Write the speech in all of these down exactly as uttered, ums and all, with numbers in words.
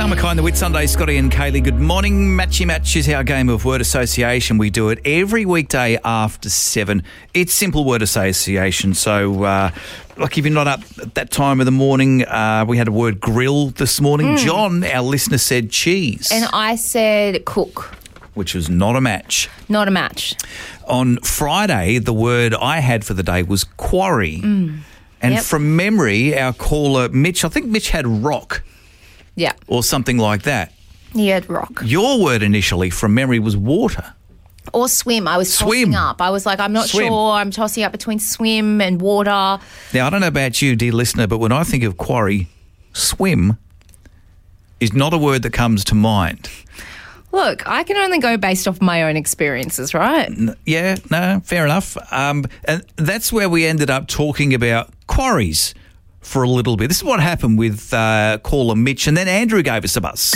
Dale McKay, the Whit Sunday, Scotty and Kaylee. Good morning. Matchy Match is our game of word association. We do it every weekday after seven. It's simple word association. So, uh, like if you're not up at that time of the morning, uh, we had a word grill this morning. Mm. John, our listener, said cheese. And I said cook. Which was not a match. Not a match. On Friday, the word I had for the day was quarry. Mm. And yep. from memory, our caller, Mitch, I think Mitch had rock. Yeah. Or something like that. He had rock. Your word initially from memory was water. Or swim. I was swim. tossing up. I was like, I'm not swim. sure. I'm tossing up between swim and water. Now, I don't know about you, dear listener, but when I think of quarry, swim is not a word that comes to mind. Look, I can only go based off my own experiences, right? N- yeah, no, fair enough. Um, and that's where we ended up talking about quarries for a little bit. This is what happened with uh, caller Mitch, and then Andrew gave us a buzz.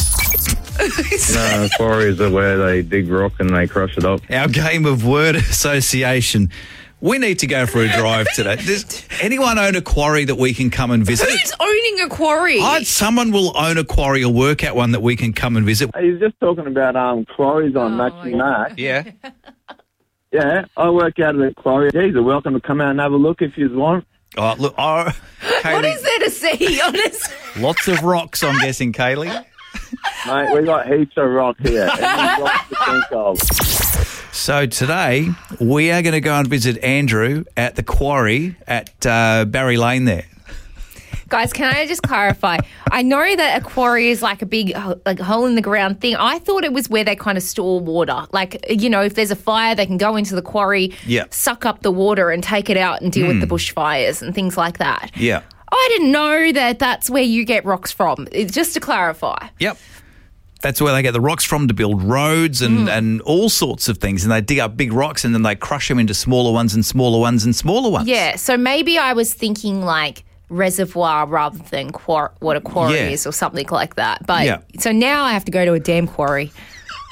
No, quarries are where they dig rock and they crush it up. Our game of word association. We need to go for a drive today. Does anyone own a quarry that we can come and visit? Who's owning a quarry? I'd, someone will own a quarry or work out one that we can come and visit. He's just talking about um, quarries on Oh, Matchy Match. Yeah. Yeah, I work out of the quarry. You're welcome to come out and have a look if you want. Oh, look, oh, Kaylee, what is there to see, honestly? lots of rocks, I'm guessing, Kaylee. Mate, we got heaps of rock here. Any rocks to think of. So today we are going to go and visit Andrew at the quarry at uh, Barry Lane there. Guys, can I just clarify? I know that a quarry is like a big like hole in the ground thing. I thought it was where they kind of store water. Like, you know, if there's a fire, they can go into the quarry, yeah. suck up the water and take it out and deal mm. with the bushfires and things like that. Yeah. I didn't know that that's where you get rocks from. It's just to clarify. Yep. That's where they get the rocks from to build roads and, mm. and all sorts of things. And they dig up big rocks and then they crush them into smaller ones and smaller ones and smaller ones. Yeah, so maybe I was thinking like reservoir rather than quar- what a quarry yeah. is or something like that. But yeah. so now I have to go to a damn quarry.